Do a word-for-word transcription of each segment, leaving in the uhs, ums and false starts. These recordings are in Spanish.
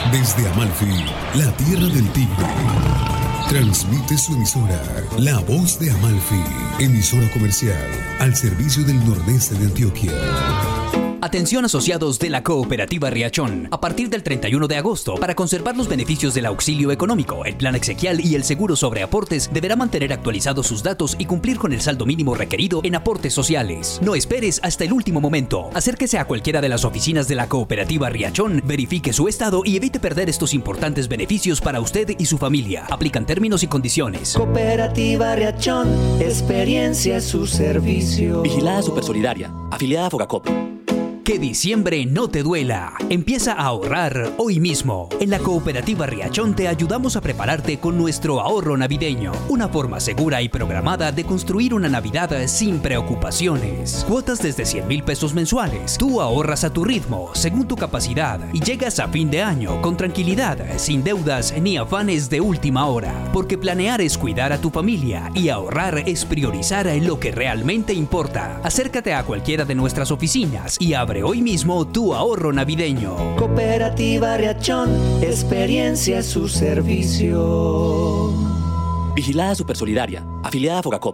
Desde Amalfi, la tierra del tigre, transmite su emisora, La Voz de Amalfi, emisora comercial al servicio del nordeste de Antioquia. Atención asociados de la Cooperativa Riachón. A partir del treinta y uno de agosto, para conservar los beneficios del auxilio económico, el plan exequial y el seguro sobre aportes, deberá mantener actualizados sus datos y cumplir con el saldo mínimo requerido en aportes sociales. No esperes hasta el último momento. Acérquese a cualquiera de las oficinas de la Cooperativa Riachón, verifique su estado y evite perder estos importantes beneficios para usted y su familia. Aplican términos y condiciones. Cooperativa Riachón, experiencia es su servicio. Vigilada Supersolidaria, afiliada a Fogacop. Que diciembre no te duela. Empieza a ahorrar hoy mismo. En la Cooperativa Riachón te ayudamos a prepararte con nuestro ahorro navideño. Una forma segura y programada de construir una Navidad sin preocupaciones. Cuotas desde cien mil pesos mensuales. Tú ahorras a tu ritmo, según tu capacidad, y llegas a fin de año con tranquilidad, sin deudas ni afanes de última hora. Porque planear es cuidar a tu familia y ahorrar es priorizar lo que realmente importa. Acércate a cualquiera de nuestras oficinas y abre hoy mismo tu ahorro navideño. Cooperativa Riachón, experiencia es su servicio. Vigilada Supersolidaria, afiliada a Fogacop.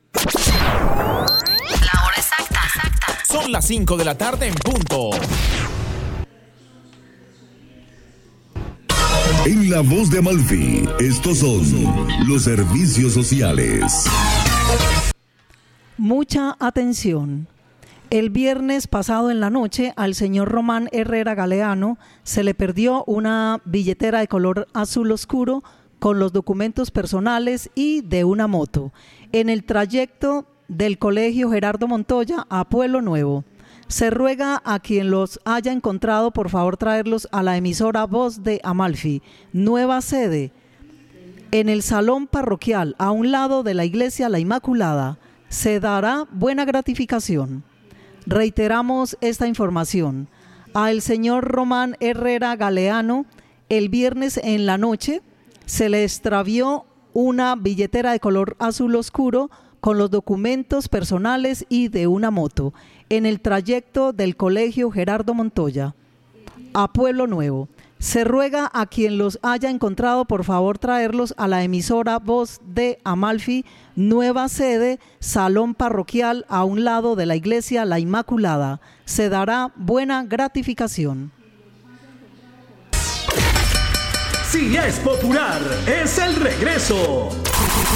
La hora exacta, exacta. Son las cinco de la tarde en punto. En La Voz de Amalfi, estos son los servicios sociales. Mucha atención. El viernes pasado en la noche al señor Román Herrera Galeano se le perdió una billetera de color azul oscuro con los documentos personales y de una moto en el trayecto del Colegio Gerardo Montoya a Pueblo Nuevo. Se ruega a quien los haya encontrado por favor traerlos a la emisora Voz de Amalfi, nueva sede en el salón parroquial a un lado de la iglesia La Inmaculada. Se dará buena gratificación. Reiteramos esta información. Al señor Román Herrera Galeano, el viernes en la noche se le extravió una billetera de color azul oscuro con los documentos personales y de una moto en el trayecto del Colegio Gerardo Montoya a Pueblo Nuevo. Se ruega a quien los haya encontrado por favor traerlos a la emisora Voz de Amalfi, nueva sede, salón parroquial a un lado de la iglesia La Inmaculada. Se dará buena gratificación. Si es popular, es el regreso.